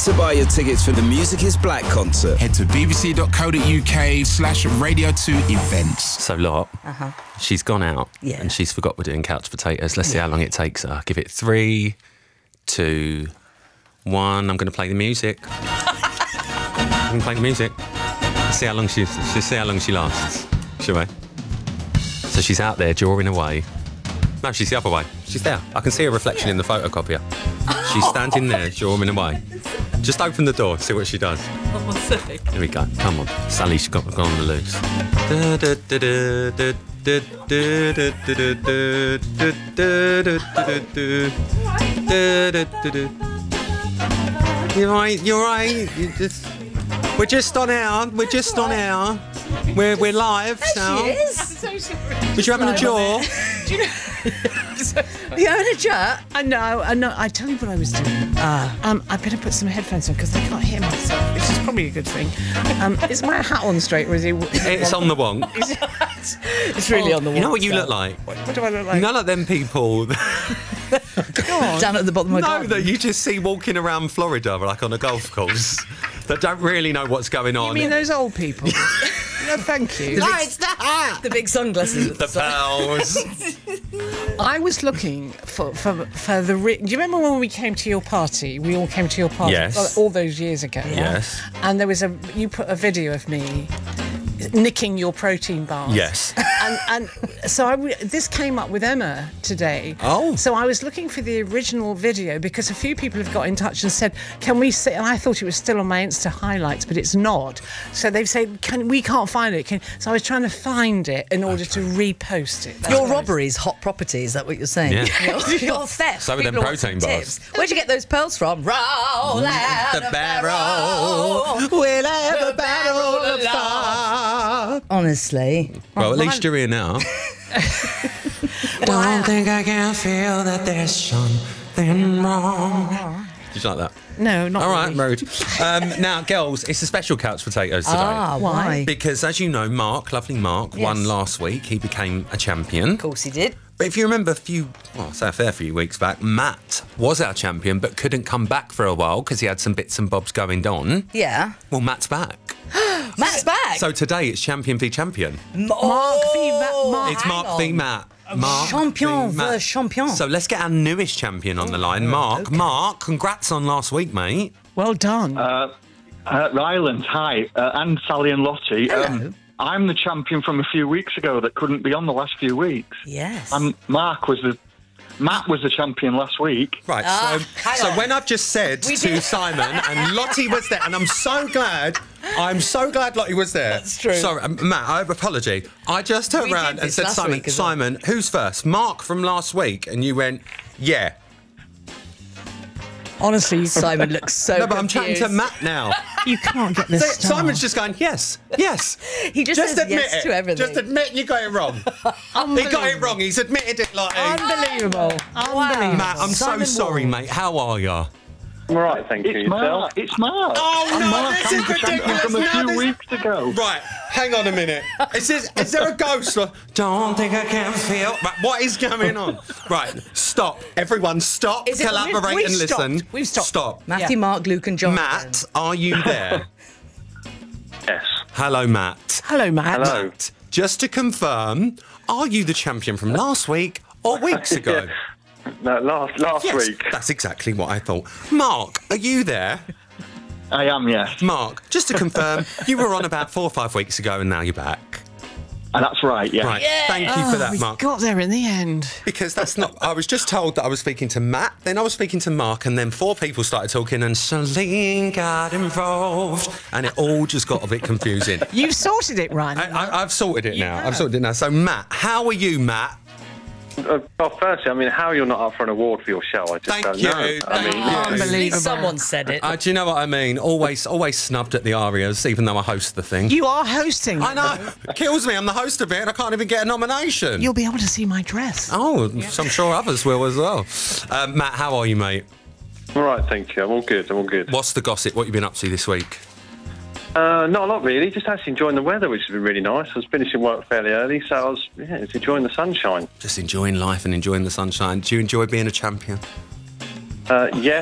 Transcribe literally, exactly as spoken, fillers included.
To buy your tickets for the Music is Black concert, head to bbc.co.uk slash Radio two events. So, Lot, Uh-huh. she's gone out Yeah. and she's forgot we're doing couch potatoes. Let's see how long it takes her. Give it three, two, one. I'm going to play the music. I'm going to play the music. Let's see how long she, let's see how long she lasts, shall we? So she's out there drawing away. No, she's the other way. She's there. I can see her reflection in the photocopier. She's standing there drawing away. Just open the door, see what she does. Here we go. Come on. Sally's got gone on the loose. You're right, you're right. You just, we're just on air. We're just on air. We're, we're live now. She is. Was you having a jaw? Do you know? You having a chat? I know, I know. I tell you what I was doing. Ah. Um, I better put some headphones on because they can't hear myself, which is probably a good thing. Um, is my hat on straight or is it? It's on the wonk. It's really on the wall. You know what you look like? What, what do I look like? You know, like them people. Down at the bottom of my No, garden. that you just see walking around Florida, like on a golf course, that don't really know what's going on. You mean those old people? No, thank you. No, it's the hat. The big sunglasses. with the sun. pearls. I was looking for for, for the. Re- Do you remember when we came to your party? We all came to your party Yes. all those years ago. Yes. And there was a. You put a video of me nicking your protein bars. Yes. And, and so I w- this came up with Emma today. Oh. So I was looking for the original video because a few people have got in touch and said, "Can we see?" And I thought it was still on my Insta highlights, but it's not. So they've said, "Can we can't find it?" Can, so I was trying to find it in order to repost it. That's Your what I was- robbery's hot property, is that what you're saying? Yeah. Your, your theft. So with them People want protein some bars. tips. Where'd you get those pearls from? Roll out The a barrel will have a barrel of fire. Honestly. Well, at mine- least you're here now. Don't think I can feel that there's something wrong. Did you like that? No, not All right, really. rude. Um, now, girls, it's a special couch potatoes today. Ah, why? Because, as you know, Mark, lovely Mark, Yes. won last week. He became a champion. Of course he did. But if you remember a few, well, I say a fair few weeks back, Matt was our champion but couldn't come back for a while because he had some bits and bobs going on. Yeah. Well, Matt's back. Matt's back. So today it's champion v champion. Mark v. Ma- Mark. It's Mark v Matt. Mark Champion v. Matt. versus champion. So let's get our newest champion on the line. Mark, okay. Mark, congrats on last week, mate. Well done. Uh, uh, Ryland, hi, uh, and Sally and Lottie. Um, I'm the champion from a few weeks ago that couldn't be on the last few weeks. Yes. And Mark was the, Matt was the champion last week. Right, Ah, so, hang so on. when I've just said We to did- Simon, and Lottie was there, and I'm so glad, I'm so glad Lottie was there. That's true. Sorry, um, Matt, I have apology. I just turned We did around and this said, last Simon, week as well. Simon, who's first? Mark from last week, and you went, yeah. Honestly, Simon looks so No, but I'm chatting to confused. Matt now. you can't get this. So star. Simon's just going, yes, yes. He just, Just says admit yes it. to everything. Just admit you got it wrong. He got it wrong. He's admitted it, Lottie. Unbelievable. Unbelievable. Matt, I'm Simon so sorry, Wall. mate. How are you? I'm all right, thank you. It's Yourself? Mark. It's Mark. Oh, I'm no, Mark. this I'm is the champion ridiculous. from a Now few this- weeks ago. Right, hang on a minute. Is this, is there a ghost? Don't think I can feel. Right, what is going on? Right, stop. Everyone, stop. Is it- Collaborate we've and listen. stopped. We've stopped. Stop. Matthew, Yeah. Mark, Luke and John. Matt, are you there? Yes. Hello, Matt. Hello, Matt. Hello. Just to confirm, are you the champion from last week or weeks ago? No, last last Yes, week. that's exactly what I thought. Mark, are you there? I am, yes. Mark, just to confirm, you were on about four or five weeks ago and now you're back. And that's right, yes. Right, thank you for that, we Mark. got there in the end. Because that's not. I was just told that I was speaking to Matt, then I was speaking to Mark, and then four people started talking, and Celine got involved, and it all just got a bit confusing. You've sorted it, Ryan. I, I, I've sorted it You now. have. I've sorted it now. So, Matt, how are you, Matt? Uh, well, firstly, I mean, how you're not up for an award for your show, I just Thank don't you. know. I Thank mean, you. you know, At least Unbelievable. someone said it. Uh, do you know what I mean? Always, always snubbed at the Arias, even though I host the thing. You are hosting. I know. It kills me. I'm the host of it, and I can't even get a nomination. You'll be able to see my dress. Oh, so I'm sure others will as well. Um, Matt, how are you, mate? all right, thank you. I'm all good. I'm all good. What's the gossip? What have you been up to this week? Uh, not a lot, really. Just actually enjoying the weather, which has been really nice. I was finishing work fairly early, so I was, yeah, just enjoying the sunshine. Just enjoying life and enjoying the sunshine. Do you enjoy being a champion? Uh, yes.